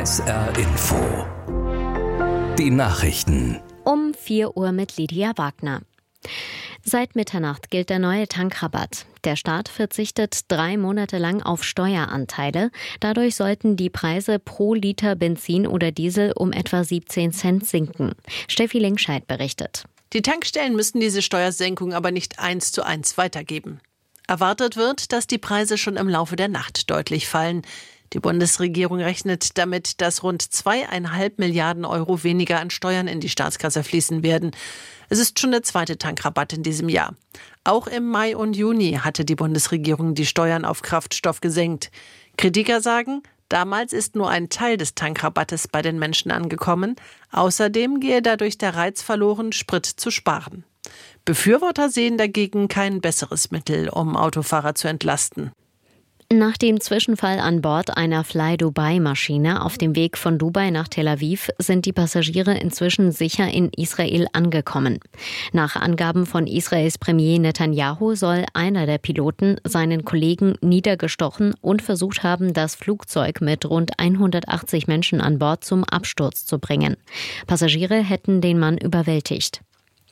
SR Info. Die Nachrichten. Um 4 Uhr mit Lydia Wagner. Seit Mitternacht gilt der neue Tankrabatt. Der Staat verzichtet 3 Monate lang auf Steueranteile. Dadurch sollten die Preise pro Liter Benzin oder Diesel um etwa 17 Cent sinken. Steffi Linkscheid berichtet. Die Tankstellen müssen diese Steuersenkung aber nicht 1:1 weitergeben. Erwartet wird, dass die Preise schon im Laufe der Nacht deutlich fallen. Die Bundesregierung rechnet damit, dass rund 2,5 Milliarden Euro weniger an Steuern in die Staatskasse fließen werden. Es ist schon der zweite Tankrabatt in diesem Jahr. Auch im Mai und Juni hatte die Bundesregierung die Steuern auf Kraftstoff gesenkt. Kritiker sagen, damals ist nur ein Teil des Tankrabattes bei den Menschen angekommen. Außerdem gehe dadurch der Reiz verloren, Sprit zu sparen. Befürworter sehen dagegen kein besseres Mittel, um Autofahrer zu entlasten. Nach dem Zwischenfall an Bord einer Fly-Dubai-Maschine auf dem Weg von Dubai nach Tel Aviv sind die Passagiere inzwischen sicher in Israel angekommen. Nach Angaben von Israels Premier Netanyahu soll einer der Piloten seinen Kollegen niedergestochen und versucht haben, das Flugzeug mit rund 180 Menschen an Bord zum Absturz zu bringen. Passagiere hätten den Mann überwältigt.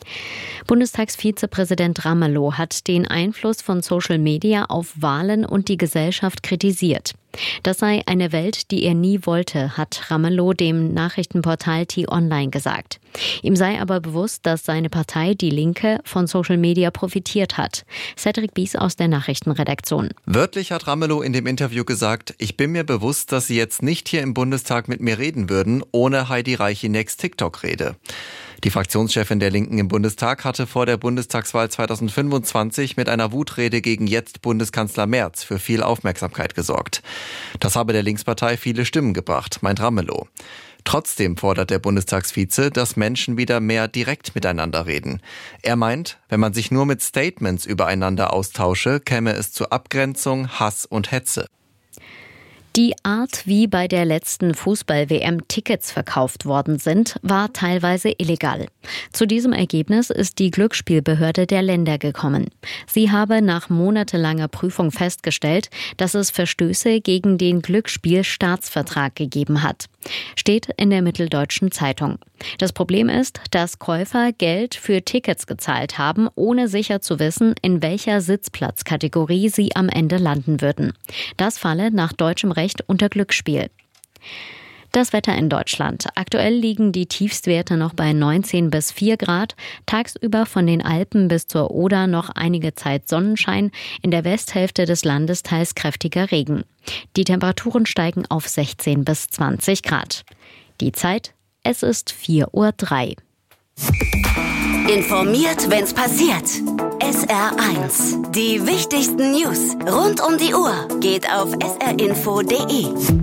Bundestagsvizepräsident Ramelow hat den Einfluss von Social Media auf Wahlen und die Gesellschaft kritisiert. Das sei eine Welt, die er nie wollte, hat Ramelow dem Nachrichtenportal T-Online gesagt. Ihm sei aber bewusst, dass seine Partei, die Linke, von Social Media profitiert hat. Cedric Bies aus der Nachrichtenredaktion. Wörtlich hat Ramelow in dem Interview gesagt, ich bin mir bewusst, dass Sie jetzt nicht hier im Bundestag mit mir reden würden, ohne Heidi Reichenecks TikTok-Rede. Die Fraktionschefin der Linken im Bundestag hatte vor der Bundestagswahl 2025 mit einer Wutrede gegen jetzt Bundeskanzler Merz für viel Aufmerksamkeit gesorgt. Das habe der Linkspartei viele Stimmen gebracht, meint Ramelow. Trotzdem fordert der Bundestagsvize, dass Menschen wieder mehr direkt miteinander reden. Er meint, wenn man sich nur mit Statements übereinander austausche, käme es zu Abgrenzung, Hass und Hetze. Die Art, wie bei der letzten Fußball-WM Tickets verkauft worden sind, war teilweise illegal. Zu diesem Ergebnis ist die Glücksspielbehörde der Länder gekommen. Sie habe nach monatelanger Prüfung festgestellt, dass es Verstöße gegen den Glücksspielstaatsvertrag gegeben hat. Steht in der Mitteldeutschen Zeitung. Das Problem ist, dass Käufer Geld für Tickets gezahlt haben, ohne sicher zu wissen, in welcher Sitzplatzkategorie sie am Ende landen würden. Das falle nach deutschem Recht unter Glücksspiel. Das Wetter in Deutschland. Aktuell liegen die Tiefstwerte noch bei 19 bis 4 Grad. Tagsüber von den Alpen bis zur Oder noch einige Zeit Sonnenschein. In der Westhälfte des Landes teils kräftiger Regen. Die Temperaturen steigen auf 16 bis 20 Grad. Die Zeit, es ist 4:03 Uhr. Informiert, wenn's passiert. SR1. Die wichtigsten News rund um die Uhr geht auf srinfo.de.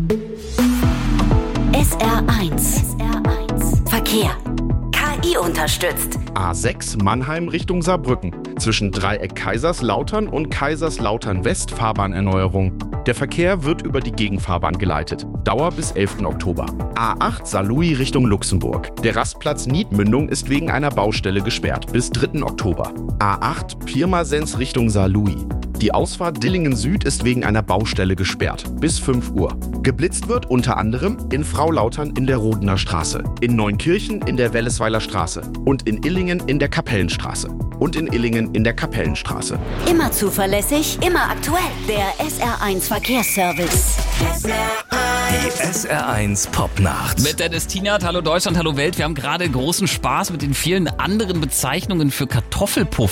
SR1. Verkehr. KI unterstützt. A6 Mannheim Richtung Saarbrücken. Zwischen Dreieck Kaiserslautern und Kaiserslautern West Fahrbahnerneuerung. Der Verkehr wird über die Gegenfahrbahn geleitet. Dauer bis 11. Oktober. A8 Saarlouis Richtung Luxemburg. Der Rastplatz Niedmündung ist wegen einer Baustelle gesperrt. Bis 3. Oktober. A8 Pirmasens Richtung Saarlouis. Die Ausfahrt Dillingen Süd ist wegen einer Baustelle gesperrt. Bis 5 Uhr. Geblitzt wird unter anderem in Fraulautern in der Rodener Straße, in Neunkirchen in der Wellesweiler Straße und in Illingen in der Kapellenstraße. Und in Illingen in der Kapellenstraße. Immer zuverlässig, immer aktuell. Der SR1 Verkehrsservice. Die SR1 Popnacht. Mit Dennis Tienert, hallo Deutschland, hallo Welt. Wir haben gerade großen Spaß mit den vielen anderen Bezeichnungen für Kartoffelpuff